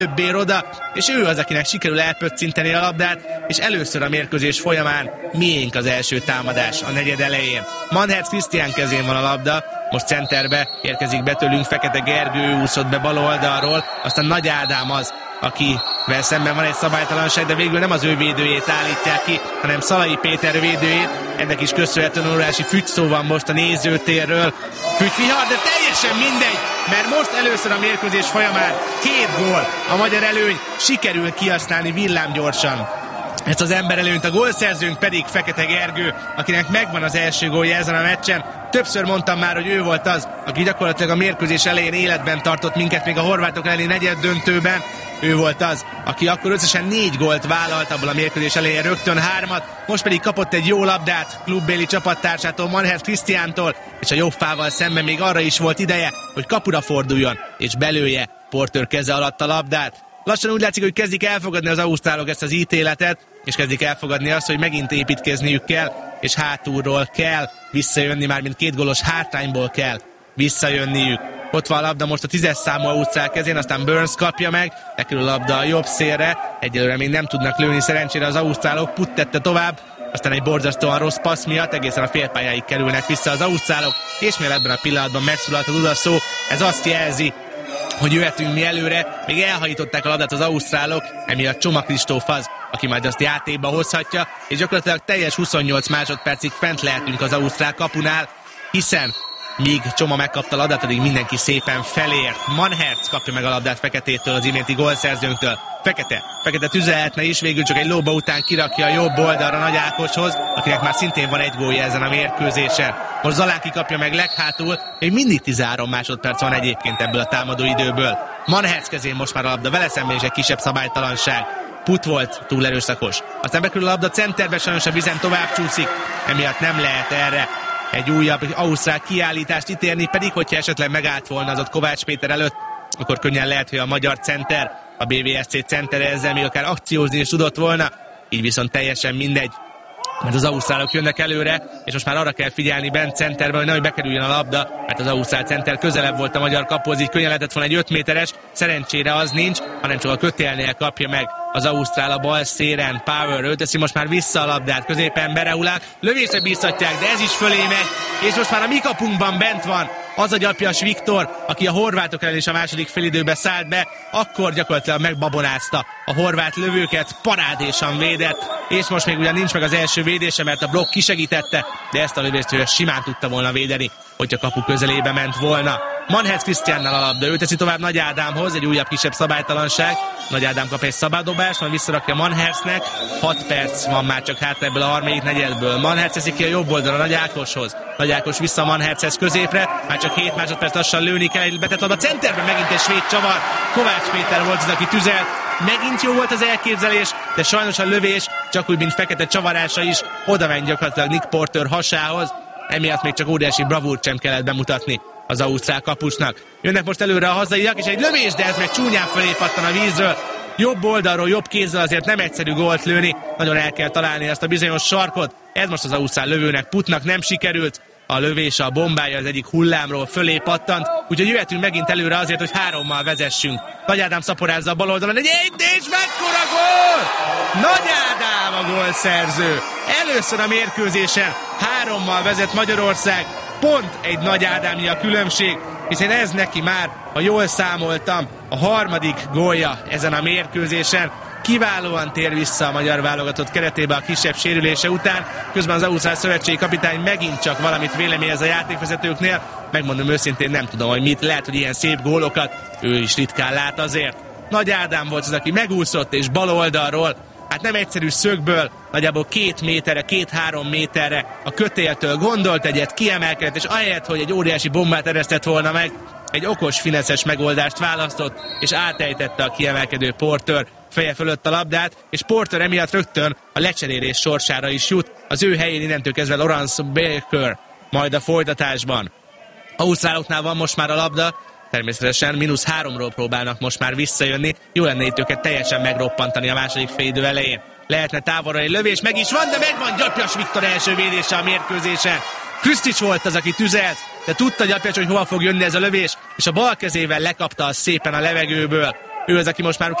többé oda, és ő az, akinek sikerül elpöccinteni a labdát, és először a mérkőzés folyamán miénk az első támadás a negyed elején. Manhertz Krisztián kezén van a labda, most centerbe érkezik be tőlünk Fekete Gergő, úszott be bal oldalról, aztán Nagy Ádám az, akivel szemben van egy szabálytalanság, de végül nem az ő védőjét állítják ki, hanem Szalai Péter védőjét. Ennek is köszönhetően óriási fügyszó van most a nézőtérről. Fügyvihar, de teljesen mindegy, mert most először a mérkőzés folyamán 2 gól. A magyar előny sikerül kihasználni villámgyorsan ezt az emberelőnyt, a gólszerzőnk pedig Fekete Gergő, akinek megvan az első gólja ezen a meccsen. Többször mondtam már, hogy ő volt az, aki gyakorlatilag a mérkőzés elején életben tartott minket, még a horvátok elleni negyed döntőben. Ő volt az, aki akkor összesen 4 gólt vállalt abból a mérkőzés elején, rögtön 3-at, most pedig kapott egy jó labdát klubbéli csapattársától, Manhertz Krisztiántól, és a jobb fával szemben még arra is volt ideje, hogy kapura forduljon, és belője Porter keze alatt a labdát. Lassan úgy látszik, hogy kezdik elfogadni az ausztrálok ezt az ítéletet, és kezdik elfogadni azt, hogy megint építkezniük kell, és hátulról kell visszajönni, már mint 2 gólos hátrányból kell visszajönniük. Ott van a labda most a 10-es számú ausztrál kezén, aztán Burns kapja meg, lekerül a labda a jobb szélre, egyelőre még nem tudnak lőni, szerencsére az ausztrálok, Putt tette tovább, aztán egy borzasztóan rossz passz miatt egészen a félpályáig kerülnek vissza az ausztrálok, és mivel ebben a pillanatban megszólalt a dudaszó, ez azt jelzi, hogy jöhetünk mi előre, még elhajították a labdát az ausztrálok, emiatt Csoma Kristóf az, aki majd azt játékba hozhatja, és gyakorlatilag teljes 28 másodpercig fent lehetünk az ausztrál kapunál, hiszen míg Csoma megkapta a labdát, addig mindenki szépen felért. Manhertz kapja meg a labdát Feketétől, az iménti gólszerzőnktől. Fekete tüzelhetne is, végül csak egy lóba után kirakja a jobb oldalra Nagy Ákoshoz, akinek már szintén van 1 gólja ezen a mérkőzésen. Most Zaláki kapja meg leghátul, még mindig 13 másodperc van egyébként ebből a támadó időből. Manhertz kezén most már a labda, vele szemben is egy kisebb szabálytalanság. Putt volt túl erőszakos. Aztán bekerül a labda centerbe, sajnos a vizen tovább csúszik, emiatt nem lehet erre egy újabb ausztrál kiállítást ítélni, pedig hogyha esetleg megállt volna az ott Kovács Péter előtt, akkor könnyen lehet, hogy a magyar center, a BVSC center ezzel még akár akciózni is tudott volna, így viszont teljesen mindegy, mert az ausztrálok jönnek előre, és most már arra kell figyelni bent centerben, hogy nehogy bekerüljön a labda, mert az ausztrál center közelebb volt a magyar kapuhoz, így könnyen lehetett volna egy 5 méteres, szerencsére az nincs, hanem csak a kötélnél kapja meg az ausztrál a bal széren. Power, ő teszi most már vissza a labdát, középen Bereulák, lövésre bíztatják, de ez is fölé megy, és most már a mi kapunkban bent van az a Gyapjas Viktor, aki a horvátok ellen is a második félidőbe szállt be, akkor gyakorlatilag megbabonázta a horvát lövőket, parádésan védett, és most még ugyan nincs meg az első védése, mert a blokk kisegítette, de ezt a lövést ő simán tudta volna védeni, hogyha kapu közelébe ment volna. Manhertz Krisztiánnal a labda, ő teszi tovább Nagy Ádámhoz, egy újabb kisebb szabálytalanság. Nagy Ádám kap egy szabádobást, majd visszarakja Manhertznek. 6 perc van már csak hátra ebből a harmadik negyedből. Manhertz eszik ki a jobb oldalra Nagy Ákoshoz. Nagy Ákos vissza Manhertzhez középre, már csak 7 másodperc lassan lőni kell, egy betett labda centerben, megint egy svéd csavar. Kovács Péter volt az, aki tüzelt. Megint jó volt az elképzelés, de sajnos a lövés, csak úgy, mint Fekete csavarása is, oda ment gyakorlatilag Nick Porter hasához. Emiatt még csak óriási bravúrt sem kellett bemutatni az ausztrál kapusnak. Jönnek most előre a hazaiak, és egy lövés, de ez meg csúnyán fölé pattan a vízről. Jobb oldalról, jobb kézzel azért nem egyszerű gólt lőni, nagyon el kell találni azt a bizonyos sarkot. Ez most az ausztrál lövőnek, Puttnak nem sikerült. A lövése, a bombája az egyik hullámról fölé pattant, úgyhogy jöhetünk megint előre azért, hogy 3-mal vezessünk. Nagy Ádám szaporázza a bal oldalon, egy és mekkora gól! Nagy Ádám a gólszerző. Először a mérkőzésen 3-mal vezet Magyarország, pont egy Nagy Ádámnyi a különbség, hiszen ez neki már, ha jól számoltam, a harmadik gólja ezen a mérkőzésen. Kiválóan tér vissza a magyar válogatott keretébe a kisebb sérülése után, közben az ausztrál szövetségi kapitány megint csak valamit véleményez a játékvezetőknél. Megmondom őszintén, nem tudom, hogy mit, lehet, hogy ilyen szép gólokat ő is ritkán lát azért. Nagy Ádám volt az, aki megúszott, és bal oldalról, hát nem egyszerű szögből, nagyjából 2 méterre, 2-3 méterre a kötéltől gondolt egyet, kiemelkedett, és ahelyett, hogy egy óriási bombát eresztett volna meg, egy okos, fineszes megoldást választott, és átejtette a kiemelkedő Porter feje fölött a labdát, és Porter emiatt rögtön a lecserélés sorsára is jut. Az ő helyén innentől kezdve Lawrence Baker majd a folytatásban. Ausztráloknál van most már a labda, természetesen -3-ról próbálnak most már visszajönni. Jó lenne itt őket teljesen megroppantani a második félidő elején. Lehetne távolra egy lövés, meg is van, de megvan Gyapjas Viktor első védése a mérkőzésen. Krisztics volt az, aki tüzelt, de tudta Gyapjas, hogy hova fog jönni ez a lövés, és a bal kezével lekapta azt szépen a levegőből. Ő az, aki most már